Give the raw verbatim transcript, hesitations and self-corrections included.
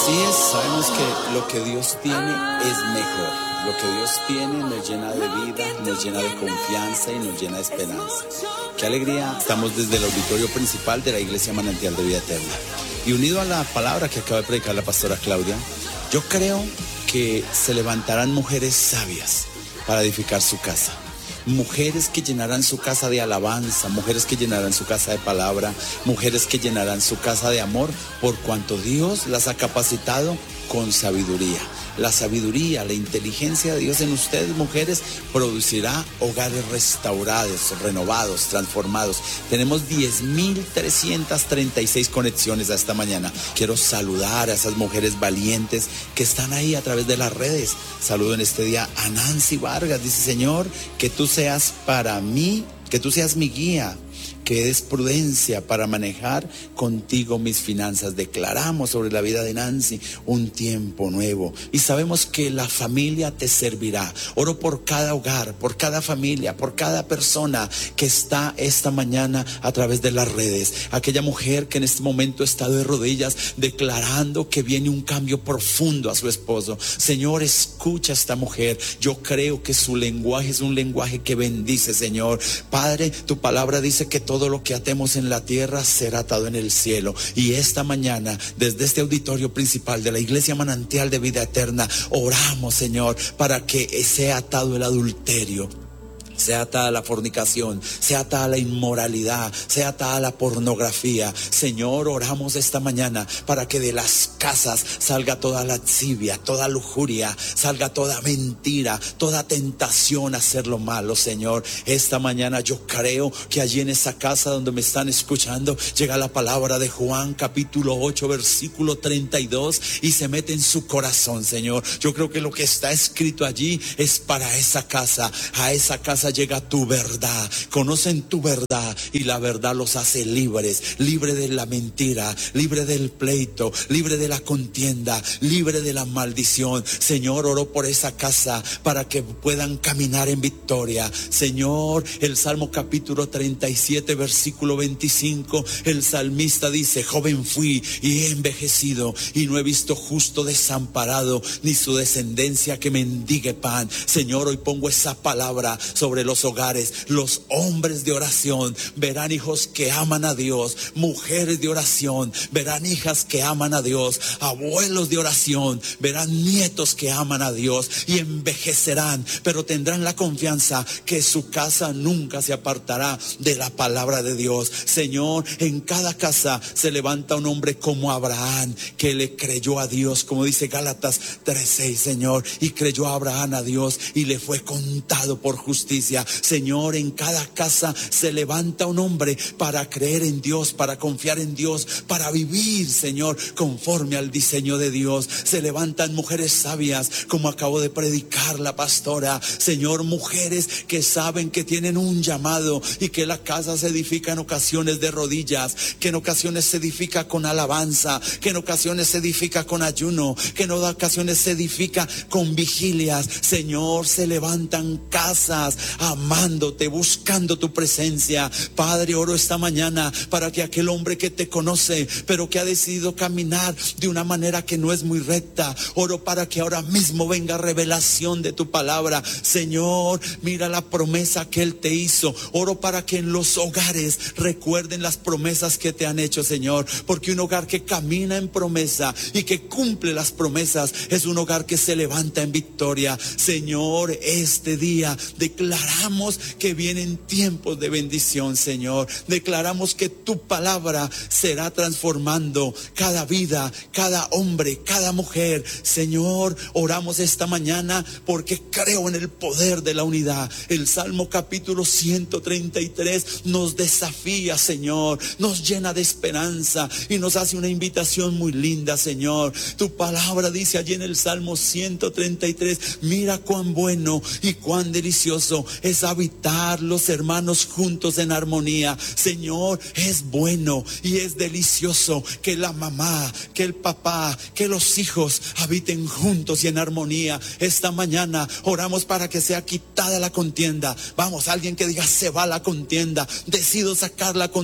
Así es, sabemos que lo que Dios tiene es mejor. Lo que Dios tiene nos llena de vida, nos llena de confianza y nos llena de esperanza. Qué alegría, estamos desde el auditorio principal de la Iglesia Manantial de Vida Eterna. Y unido a la palabra que acaba de predicar la pastora Claudia, yo creo que se levantarán mujeres sabias para edificar su casa. Mujeres que llenarán su casa de alabanza, mujeres que llenarán su casa de palabra, mujeres que llenarán su casa de amor, por cuanto Dios las ha capacitado con sabiduría. La sabiduría, la inteligencia de Dios en ustedes, mujeres, producirá hogares restaurados, renovados, transformados. Tenemos diez mil trescientas treinta y seis conexiones a esta mañana. Quiero saludar a esas mujeres valientes que están ahí a través de las redes. Saludo en este día a Nancy Vargas. Dice: Señor, que tú seas para mí, que tú seas mi guía, que des prudencia para manejar contigo mis finanzas. Declaramos sobre la vida de Nancy un tiempo nuevo y sabemos que la familia te servirá. Oro por cada hogar, por cada familia, por cada persona que está esta mañana a través de las redes. Aquella mujer que en este momento está de rodillas declarando que viene un cambio profundo a su esposo. Señor, escucha a esta mujer. Yo creo que su lenguaje es un lenguaje que bendice, Señor. Padre, tu palabra dice que todo lo que atemos en la tierra será atado en el cielo. Y esta mañana, desde este auditorio principal de la Iglesia Manantial de Vida Eterna, oramos, Señor, para que sea atado el adulterio, sea atada la fornicación, sea atada la inmoralidad, sea atada la pornografía. Señor, oramos esta mañana para que de las casas salga toda lascivia, toda lujuria, salga toda mentira, toda tentación a hacer lo malo, Señor. Esta mañana yo creo que allí en esa casa donde me están escuchando llega la palabra de Juan capítulo ocho versículo treinta y dos y se mete en su corazón, Señor. Yo creo que lo que está escrito allí es para esa casa. A esa casa llega tu verdad, conocen tu verdad y la verdad los hace libres, libre de la mentira, libre del pleito, libre de la contienda, libre de la maldición. Señor, oro por esa casa para que puedan caminar en victoria. Señor, el Salmo capítulo treinta y siete versículo veinticinco, el salmista dice: joven fui y he envejecido y no he visto justo desamparado ni su descendencia que mendigue pan. Señor, hoy pongo esa palabra sobre los hogares. Los hombres de oración verán hijos que aman a Dios, mujeres de oración verán hijas que aman a Dios, abuelos de oración verán nietos que aman a Dios y envejecerán, pero tendrán la confianza que su casa nunca se apartará de la palabra de Dios. Señor, en cada casa se levanta un hombre como Abraham, que le creyó a Dios, como dice Gálatas tres seis, Señor, y creyó a Abraham a Dios y le fue contado por justicia. Señor, en cada casa se levanta un hombre para creer en Dios, para confiar en Dios, para vivir, Señor, conforme al diseño de Dios. Se levantan mujeres sabias, como acabo de predicar la pastora. Señor, mujeres que saben que tienen un llamado y que la casa se edifica en ocasiones de rodillas, que en ocasiones se edifica con alabanza, que en ocasiones se edifica con ayuno, que en ocasiones se edifica con vigilias. Señor, se levantan casas amándote, buscando tu presencia. Padre, oro esta mañana para que aquel hombre que te conoce, pero que ha decidido caminar de una manera que no es muy recta, oro para que ahora mismo venga revelación de tu palabra. Señor, mira la promesa que Él te hizo. Oro para que en los hogares recuerden las promesas que te han hecho, Señor, porque un hogar que camina en promesa y que cumple las promesas es un hogar que se levanta en victoria. Señor, este día declaramos que vienen tiempos de bendición, Señor. Declaramos que tu palabra será transformando cada vida, cada hombre, cada mujer. Señor, oramos esta mañana porque creo en el poder de la unidad. El Salmo capítulo ciento treinta y tres nos desafía, Señor, nos llena de esperanza y nos hace una invitación muy linda, Señor. Tu palabra dice allí en el Salmo ciento treinta y tres: mira cuán bueno y cuán delicioso es habitar los hermanos juntos en armonía. Señor, es bueno y es delicioso que la mamá, que el papá, que los hijos habiten juntos y en armonía. Esta mañana oramos para que sea quitada la contienda. Vamos, alguien que diga: se va la contienda, decido sacar la contienda